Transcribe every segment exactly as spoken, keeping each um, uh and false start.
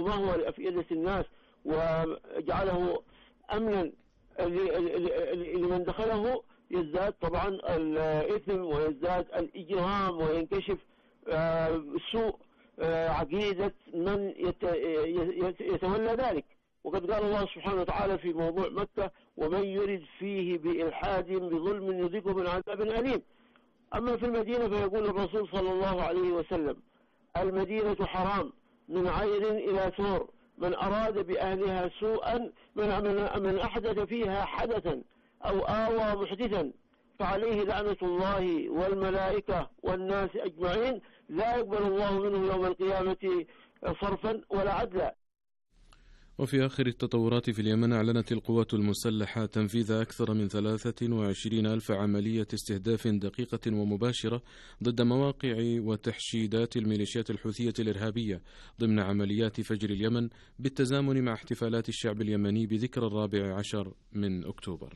وهو لأفئدة الناس وجعله أمنا لمن دخله، يزداد طبعا الإثم ويزداد الإجرام وينكشف سوء عقيدة من يتولى ذلك. وقد قال الله سبحانه وتعالى في موضوع مكة: ومن يرد فيه بإلحاد بظلم يذيقه من عذاب أليم. أما في المدينة فيقول الرسول صلى الله عليه وسلم: المدينة حرام من عير إلى ثور، من أراد بأهلها سوءا من من أحدث فيها حدثا أو آوى محدثا فعليه لعنة الله والملائكة والناس أجمعين، لا يقبل الله منه يوم القيامة صرفا ولا عدلا. وفي آخر التطورات في اليمن، أعلنت القوات المسلحة تنفيذ أكثر من ثلاثة وعشرين ألف عملية استهداف دقيقة ومباشرة ضد مواقع وتحشيدات الميليشيات الحوثية الإرهابية ضمن عمليات فجر اليمن، بالتزامن مع احتفالات الشعب اليمني بذكرى الرابع عشر من أكتوبر.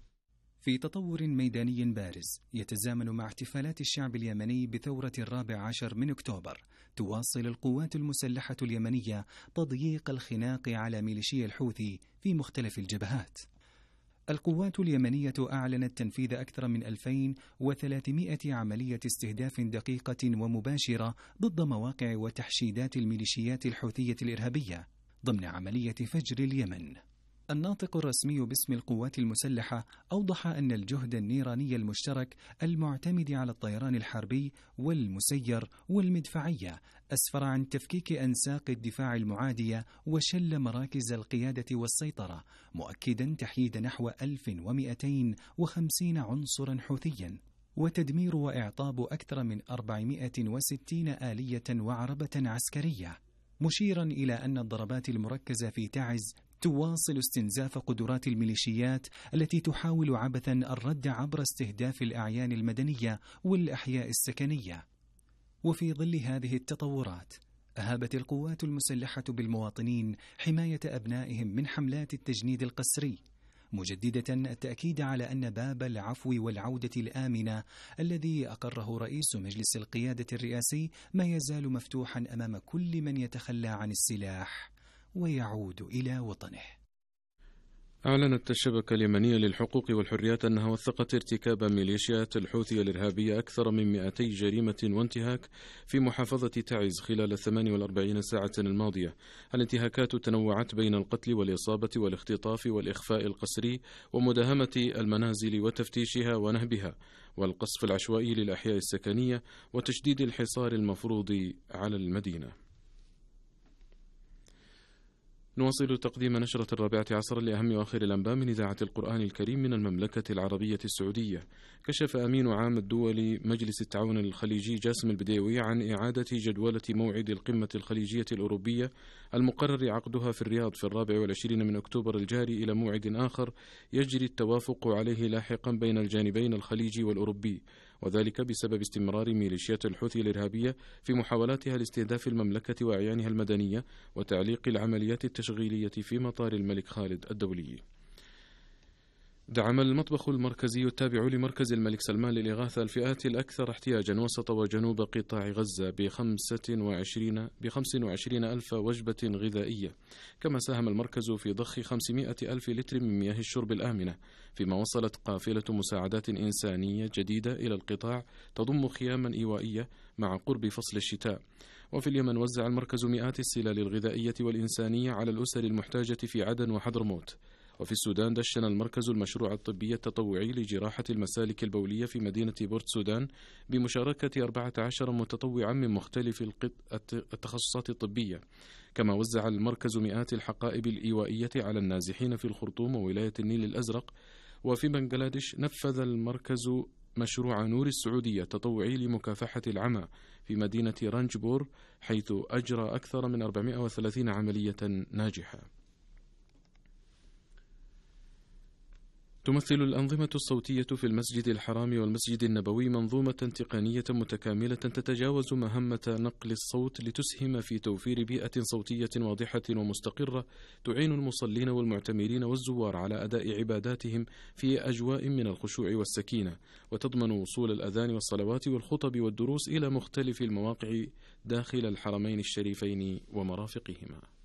في تطور ميداني بارز يتزامن مع احتفالات الشعب اليمني بثورة الرابع عشر من أكتوبر، تواصل القوات المسلحة اليمنية تضييق الخناق على ميليشيا الحوثي في مختلف الجبهات. القوات اليمنية أعلنت تنفيذ أكثر من ألفين وثلاثمائة عملية استهداف دقيقة ومباشرة ضد مواقع وتحشيدات الميليشيات الحوثية الإرهابية ضمن عملية فجر اليمن. الناطق الرسمي باسم القوات المسلحة أوضح أن الجهد النيراني المشترك المعتمد على الطيران الحربي والمسير والمدفعية أسفر عن تفكيك أنساق الدفاع المعادية وشل مراكز القيادة والسيطرة، مؤكدا تحييد نحو ألف ومئتين وخمسين عنصرا حوثيا وتدمير وإعطاب أكثر من أربعمائة وستين آلية وعربة عسكرية، مشيرا إلى أن الضربات المركزة في تعز تواصل استنزاف قدرات الميليشيات التي تحاول عبثا الرد عبر استهداف الأعيان المدنية والأحياء السكنية. وفي ظل هذه التطورات، أهابت القوات المسلحة بالمواطنين حماية أبنائهم من حملات التجنيد القسري، مجددة التأكيد على أن باب العفو والعودة الآمنة الذي أقره رئيس مجلس القيادة الرئاسي ما يزال مفتوحا أمام كل من يتخلى عن السلاح ويعود إلى وطنه. أعلنت الشبكة اليمنية للحقوق والحريات أنها وثقت ارتكاب ميليشيات الحوثي الإرهابية أكثر من مئتي جريمة وانتهاك في محافظة تعز خلال الثمان والأربعين ساعة الماضية. الانتهاكات تنوعت بين القتل والإصابة والاختطاف والإخفاء القسري ومداهمة المنازل وتفتيشها ونهبها والقصف العشوائي للأحياء السكنية وتشديد الحصار المفروض على المدينة. نواصل تقديم نشرة الرابعة عصرا لأهم وآخر الأنباء من إذاعة القرآن الكريم من المملكة العربية السعودية. كشف أمين عام الدول مجلس التعاون الخليجي جاسم البديوي عن إعادة جدولة موعد القمة الخليجية الأوروبية المقرر عقدها في الرياض في الرابع والعشرين من أكتوبر الجاري إلى موعد آخر يجري التوافق عليه لاحقا بين الجانبين الخليجي والأوروبي، وذلك بسبب استمرار ميليشيات الحوثي الإرهابية في محاولاتها لاستهداف المملكة وأعيانها المدنية وتعليق العمليات التشغيلية في مطار الملك خالد الدولي. دعم المطبخ المركزي التابع لمركز الملك سلمان للإغاثة الفئات الأكثر احتياجا وسط وجنوب قطاع غزة بخمسة وعشرين بخمس وعشرين ألف وجبة غذائية، كما ساهم المركز في ضخ خمسمائة ألف لتر من مياه الشرب الآمنة، فيما وصلت قافلة مساعدات إنسانية جديدة إلى القطاع تضم خياما إيوائية مع قرب فصل الشتاء. وفي اليمن وزع المركز مئات السلال الغذائية والإنسانية على الأسر المحتاجة في عدن وحضرموت. وفي السودان دشن المركز المشروع الطبي التطوعي لجراحة المسالك البولية في مدينة بورت سودان بمشاركة أربعة عشر متطوعا من مختلف التخصصات الطبية. كما وزع المركز مئات الحقائب الإيوائية على النازحين في الخرطوم وولاية النيل الأزرق. وفي بنغلاديش نفذ المركز مشروع نور السعودية التطوعي لمكافحة العمى في مدينة رانجبور، حيث أجرى أكثر من أربعمائة وثلاثين عملية ناجحة. تمثل الأنظمة الصوتية في المسجد الحرام والمسجد النبوي منظومة تقنية متكاملة تتجاوز مهمة نقل الصوت لتسهم في توفير بيئة صوتية واضحة ومستقرة تعين المصلين والمعتمرين والزوار على أداء عباداتهم في أجواء من الخشوع والسكينة، وتضمن وصول الأذان والصلوات والخطب والدروس إلى مختلف المواقع داخل الحرمين الشريفين ومرافقهما.